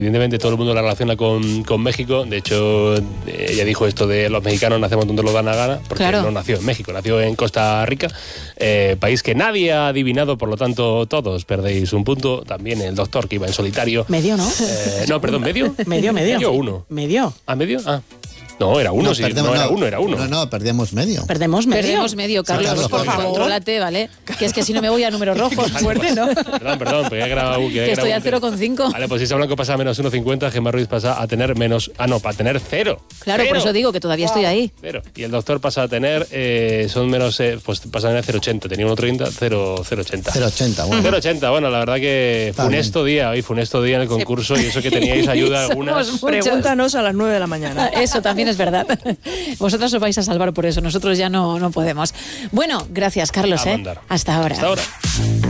Evidentemente todo el mundo la relaciona con México. De hecho, ella dijo esto de los mexicanos nacemos donde nos da la gana, porque claro. no nació en México, nació en Costa Rica, país que nadie ha adivinado, por lo tanto todos perdéis un punto. También el doctor que iba en solitario. Medio, ¿no? No, perdón, ¿medio? Medio. ¿Medio o uno? Medio. ¿Ah, medio? Ah. No, era uno, sí. Era uno. No, perdíamos medio. Perdemos medio, Carlos, por favor. Contrólate, ¿vale? Que es que si no me voy a números rojos. Fuerte, ¿no? Perdón, porque he grabado... Que estoy a 0,5. Vale, pues si Isa Blanco pasa a menos 1,50, Gemma Ruiz pasa a tener menos... para tener 0. Claro, por eso digo que todavía estoy ahí. 0. Y el doctor pasa a tener, son menos, pues pasa a tener 0,80. Tenía 1,30, 0,80. 0,80, bueno. 0,80, bueno, la verdad que funesto día en el concurso y eso que teníais ayuda algunas. Pregúntanos a las 9 de la mañana. Eso también es verdad. Vosotras os vais a salvar por eso, nosotros ya no podemos. Bueno, gracias, Carlos. Hasta ahora. Hasta ahora.